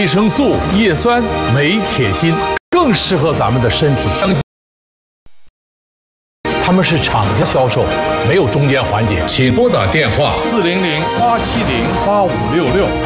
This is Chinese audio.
维生素、叶酸、镁、铁、锌，更适合咱们的身体。他们是厂家销售，没有中间环节。请拨打电话：400-870-8566。